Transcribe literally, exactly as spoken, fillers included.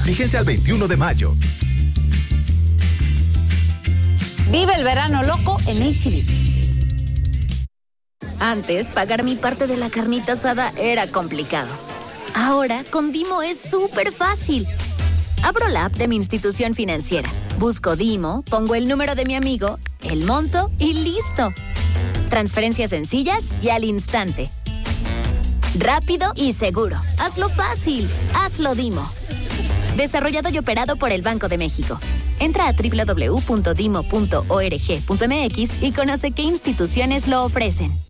Vigencia al veintiuno de mayo. Vive el verano loco en H E B. Antes, pagar mi parte de la carnita asada era complicado. Ahora, con Dimo es súper fácil. Abro la app de mi institución financiera, busco Dimo, pongo el número de mi amigo, el monto y ¡listo! Transferencias sencillas y al instante. Rápido y seguro. Hazlo fácil. Hazlo Dimo. Desarrollado y operado por el Banco de México. Entra a doble u doble u doble u punto dimo punto org punto m x y conoce qué instituciones lo ofrecen.